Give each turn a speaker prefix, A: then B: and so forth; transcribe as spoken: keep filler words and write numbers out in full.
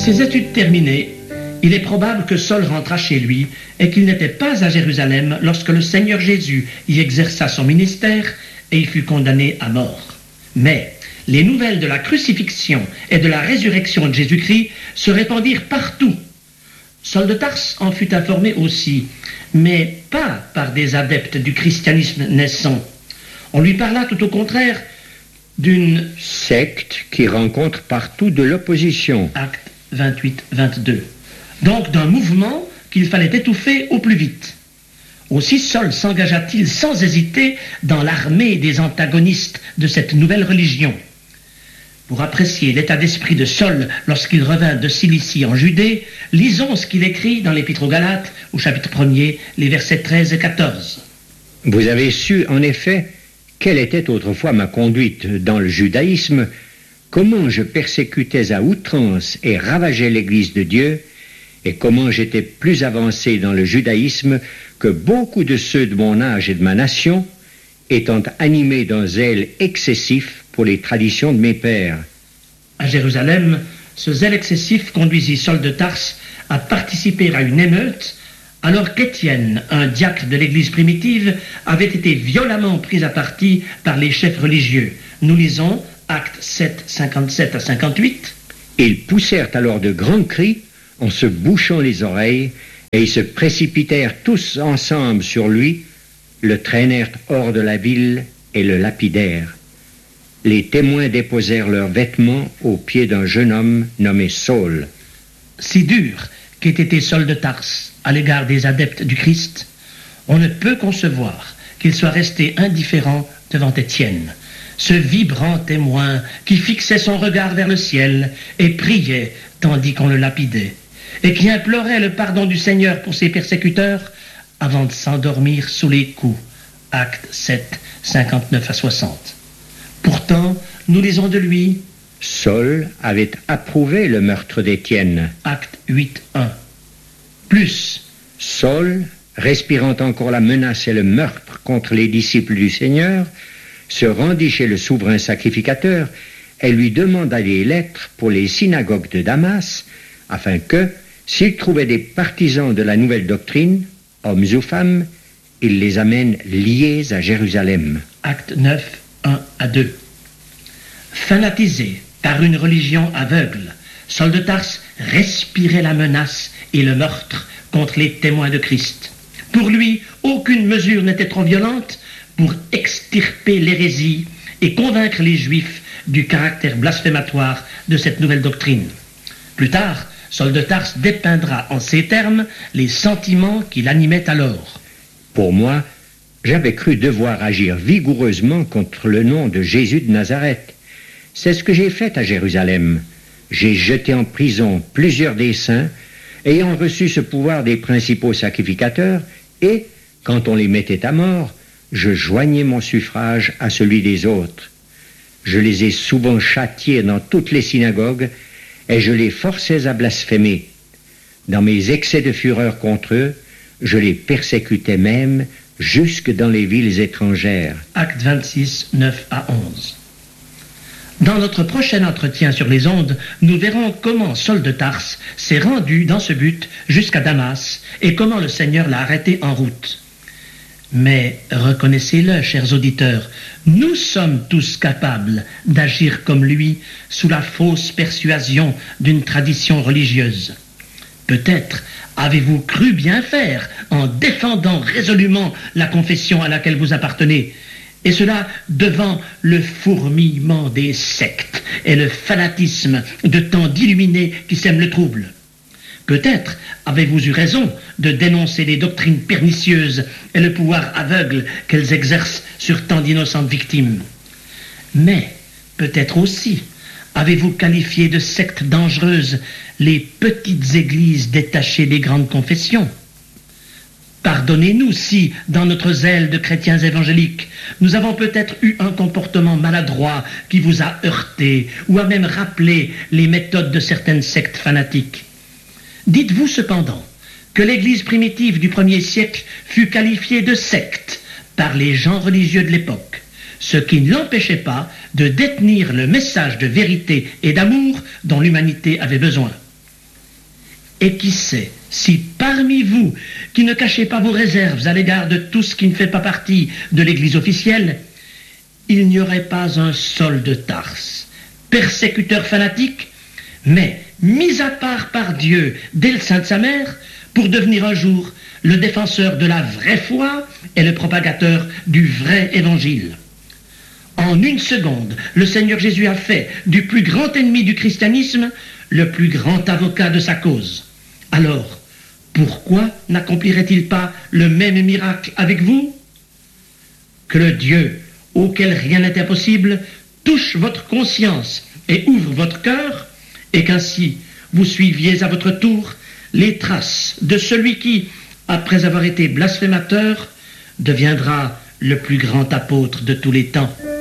A: Ses études terminées, il est probable que Saul rentra chez lui et qu'il n'était pas à Jérusalem lorsque le Seigneur Jésus y exerça son ministère et il fut condamné à mort. Mais les nouvelles de la crucifixion et de la résurrection de Jésus-Christ se répandirent partout. Saul de Tarse en fut informé aussi, mais pas par des adeptes du christianisme naissant. On lui parla tout au contraire d'une
B: secte qui rencontre partout de l'opposition.
A: Acte vingt-huit vingt-deux. Donc d'un mouvement qu'il fallait étouffer au plus vite. Aussi Saul s'engagea-t-il sans hésiter dans l'armée des antagonistes de cette nouvelle religion. Pour apprécier l'état d'esprit de Saul lorsqu'il revint de Cilicie en Judée, lisons ce qu'il écrit dans l'Épître aux Galates, au chapitre premier, les versets treize et quatorze.
B: Vous avez su, en effet, quelle était autrefois ma conduite dans le judaïsme, comment je persécutais à outrance et ravageais l'Église de Dieu, et comment j'étais plus avancé dans le judaïsme que beaucoup de ceux de mon âge et de ma nation, étant animés d'un zèle excessif pour les traditions de mes pères.
A: À Jérusalem, ce zèle excessif conduisit Saul de Tarse à participer à une émeute, alors qu'Étienne, un diacre de l'Église primitive, avait été violemment pris à partie par les chefs religieux. Nous lisons Actes sept, cinquante-sept à cinquante-huit.
B: Ils poussèrent alors de grands cris en se bouchant les oreilles, et ils se précipitèrent tous ensemble sur lui, le traînèrent hors de la ville et le lapidèrent. Les témoins déposèrent leurs vêtements aux pieds d'un jeune homme nommé Saul.
A: Si dur qu'ait été Saul de Tarse à l'égard des adeptes du Christ, on ne peut concevoir qu'il soit resté indifférent devant Étienne, ce vibrant témoin qui fixait son regard vers le ciel et priait tandis qu'on le lapidait, et qui implorait le pardon du Seigneur pour ses persécuteurs avant de s'endormir sous les coups. Acte sept, cinquante-neuf à soixante. Pourtant, nous lisons de lui.
B: Saul avait approuvé le meurtre d'Étienne.
A: Acte huit, un. Plus.
B: Saul, respirant encore la menace et le meurtre contre les disciples du Seigneur, se rendit chez le souverain sacrificateur et lui demanda des lettres pour les synagogues de Damas, afin que, s'il trouvait des partisans de la nouvelle doctrine, hommes ou femmes, il les amène liés à Jérusalem.
A: Acte neuf, un à deux. Fanatisé par une religion aveugle, Saul de Tarse respirait la menace et le meurtre contre les témoins de Christ. Pour lui, aucune mesure n'était trop violente pour extirper l'hérésie et convaincre les Juifs du caractère blasphématoire de cette nouvelle doctrine. Plus tard, Saul de Tarse dépeindra en ces termes les sentiments qui l'animaient alors.
B: Pour moi, j'avais cru devoir agir vigoureusement contre le nom de Jésus de Nazareth. C'est ce que j'ai fait à Jérusalem. J'ai jeté en prison plusieurs des saints, ayant reçu ce pouvoir des principaux sacrificateurs, et, quand on les mettait à mort, je joignais mon suffrage à celui des autres. Je les ai souvent châtiés dans toutes les synagogues, et je les forçais à blasphémer. Dans mes excès de fureur contre eux, je les persécutais même jusque dans les villes étrangères.
A: Acte vingt-six, neuf à onze. Dans notre prochain entretien sur les ondes, nous verrons comment Saul de Tarse s'est rendu dans ce but jusqu'à Damas et comment le Seigneur l'a arrêté en route. Mais reconnaissez-le, chers auditeurs, nous sommes tous capables d'agir comme lui sous la fausse persuasion d'une tradition religieuse. Peut-être avez-vous cru bien faire en défendant résolument la confession à laquelle vous appartenez, et cela devant le fourmillement des sectes et le fanatisme de tant d'illuminés qui sèment le trouble. Peut-être avez-vous eu raison de dénoncer les doctrines pernicieuses et le pouvoir aveugle qu'elles exercent sur tant d'innocentes victimes. Mais peut-être aussi avez-vous qualifié de sectes dangereuses les petites églises détachées des grandes confessions. Pardonnez-nous si, dans notre zèle de chrétiens évangéliques, nous avons peut-être eu un comportement maladroit qui vous a heurté ou a même rappelé les méthodes de certaines sectes fanatiques. Dites-vous cependant que l'Église primitive du premier siècle fut qualifiée de secte par les gens religieux de l'époque, ce qui ne l'empêchait pas de détenir le message de vérité et d'amour dont l'humanité avait besoin. Et qui sait si parmi vous, qui ne cachez pas vos réserves à l'égard de tout ce qui ne fait pas partie de l'Église officielle, il n'y aurait pas un Saul de Tarse, persécuteur fanatique, mais mis à part par Dieu dès le sein de sa mère, pour devenir un jour le défenseur de la vraie foi et le propagateur du vrai évangile. En une seconde, le Seigneur Jésus a fait du plus grand ennemi du christianisme le plus grand avocat de sa cause. Alors, pourquoi n'accomplirait-il pas le même miracle avec vous? Que le Dieu auquel rien n'est impossible touche votre conscience et ouvre votre cœur, et qu'ainsi vous suiviez à votre tour les traces de celui qui, après avoir été blasphémateur, deviendra le plus grand apôtre de tous les temps.